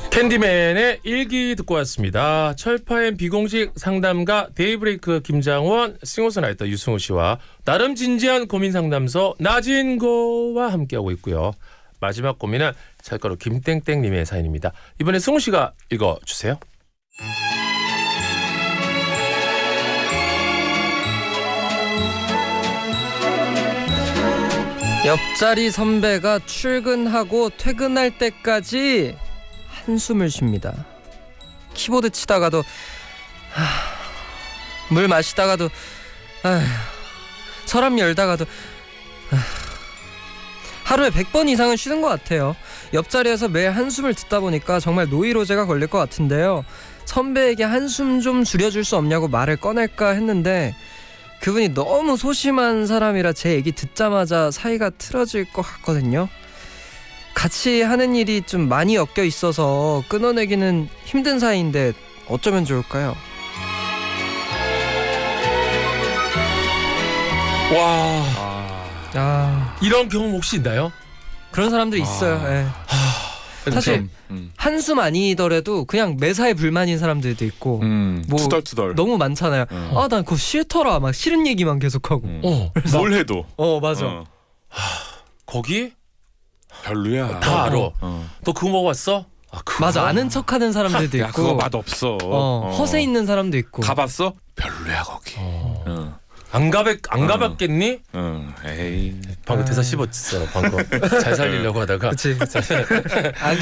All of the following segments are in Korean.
캔디맨의 일기 듣고 왔습니다. 철파엠 비공식 상담가 데이브레이크 김장원, 싱어송라이터 유승우 씨와 나름 진지한 고민 상담소 나진고와 함께하고 있고요. 마지막 고민은 찰가루 김땡땡님의 사연입니다. 이번에 승우 씨가 읽어주세요. 옆자리 선배가 출근하고 퇴근할 때까지 한숨을 쉽니다. 키보드 치다가도 물 마시다가도 서랍 열다가도 하루에 100번 이상은 쉬는 것 같아요. 옆자리에서 매일 한숨을 듣다 보니까 정말 노이로제가 걸릴 것 같은데요. 선배에게 한숨 좀 줄여줄 수 없냐고 말을 꺼낼까 했는데 그분이 너무 소심한 사람이라 제 얘기 듣자마자 사이가 틀어질 것 같거든요. 같이 하는 일이 좀 많이 엮여 있어서 끊어내기는 힘든 사이인데 어쩌면 좋을까요? 와, 이런 경험 혹시 있나요? 그런 사람도 있어요. 네. 사실 한숨 아니더라도 그냥 매사에 불만인 사람들도 있고 뭐 투덜투덜 너무 많잖아요. 난 그거 싫더라 막 싫은 얘기만 계속하고 뭘 해도 맞아. 거기? 별로야. 다 알아. 너 그거 먹어봤어? 맞아, 아는 척하는 사람들도 있고. 야, 그거 맛없어. 허세 있는 사람도 있고. 가봤어? 별로야 거기. 안 가봤겠니? 에이. 방금 대사 씹었어. 방금 잘 살리려고 하다가. 그치. 안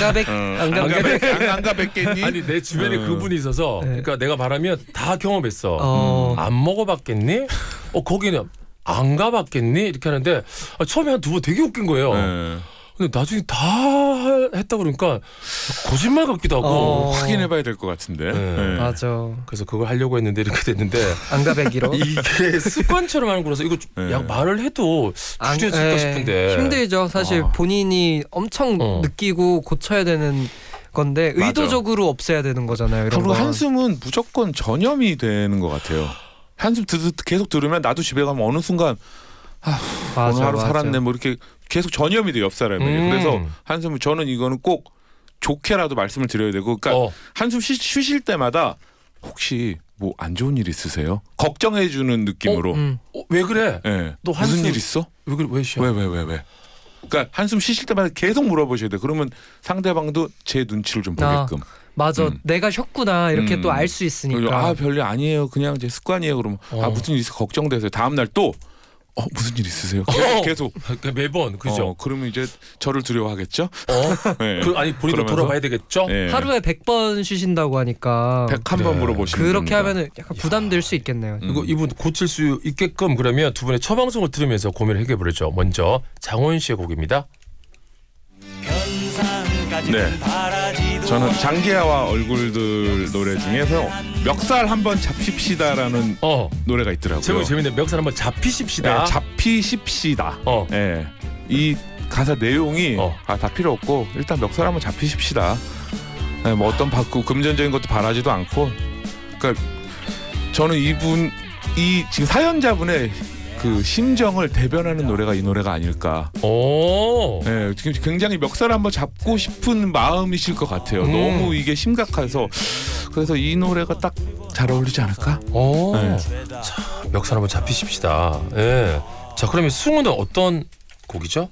가봤겠니? 아니 내 주변에 그분이 있어서, 그러니까 내가 말하면 다 경험했어. 안 먹어봤겠니? 거기는 안 가봤겠니? 이렇게 하는데 처음에 한 두 번 되게 웃긴 거예요. 근데 나중에 다 했다 그러니까 거짓말 같기도 하고 확인해봐야 될 것 같은데. 맞아. 그래서 그걸 하려고 했는데 이렇게 됐는데 안가배기로 이게 습관처럼 하는 거라서 이거 약 말을 해도 줄여질까 싶은데 힘들죠. 사실 본인이 엄청 느끼고 고쳐야 되는 건데 의도적으로 없애야 되는 거잖아요. 그리고 한숨은 무조건 전염이 되는 것 같아요. 한숨 계속 들으면 나도 집에 가면 어느 순간 오늘 하루 살았네 뭐 이렇게 계속 전염이 돼요, 옆 사람에게. 그래서 한숨을 저는 이거는 꼭 좋게라도 말씀을 드려야 되고, 그러니까 한숨 쉬실 때마다 혹시 뭐 안 좋은 일 있으세요? 걱정해 주는 느낌으로. 왜 그래? 네. 너 무슨 일 있어? 왜 그래? 왜 쉬어? 왜? 그러니까 한숨 쉬실 때마다 계속 물어보셔야 돼. 그러면 상대방도 제 눈치를 좀 보게끔. 맞아. 내가 쉬었구나 이렇게 또 알 수 있으니까. 별일 아니에요. 그냥 제 습관이에요. 그러면 무슨 일 있어? 걱정돼서 다음 날 또 무슨 일 있으세요? 계속 매번 그죠. 그러면 이제 저를 두려워하겠죠. 네. 아니 본인도 돌아봐야 되겠죠. 네. 하루에 100번 쉬신다고 하니까 101번 물어보시면 그렇게 하면은 약간 부담될 수 있겠네요. 이분 고칠 수 있게끔 그러면 두 분의 처방송을 들으면서 고민을 해결해보죠. 먼저 장원 씨의 곡입니다. 네, 저는 장기하와 얼굴들 노래 중에서 멱살 한번 잡힙시다라는 노래가 있더라고요. 제목이 재밌네. 멱살 한번 잡히십시다. 네, 잡히십시다. 네, 이 가사 내용이 다 필요 없고 일단 멱살 한번 잡히십시다. 네, 뭐 어떤 금전적인 것도 바라지도 않고, 그러니까 저는 이 지금 사연자분의 그 심정을 대변하는 노래가 이 노래가 아닐까. 네, 지금 굉장히 멱살 한번 잡고 싶은 마음이실 것 같아요. 너무 이게 심각해서. 그래서 이 노래가 딱 잘 어울리지 않을까? 네. 자, 멱살 한번 잡히십시다. 네. 자, 그러면 승우는 어떤 곡이죠?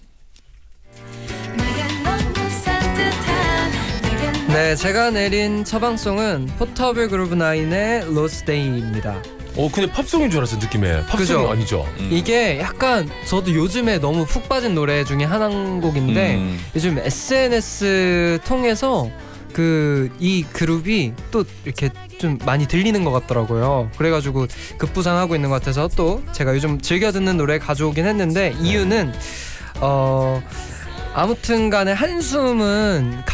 네, 제가 내린 처방송은 포터블 그루브 9의 로스 데이입니다. 근데 팝송인 줄 알았어, 느낌에. 팝송이 아니죠. 이게 약간 저도 요즘에 너무 푹 빠진 노래 중에 한 곡인데 요즘 SNS 통해서 이 그룹이 또 이렇게 좀 많이 들리는 것 같더라고요. 그래가지고 급부상하고 있는 것 같아서 또 제가 요즘 즐겨 듣는 노래 가져오긴 했는데 이유는 아무튼 간에 한숨은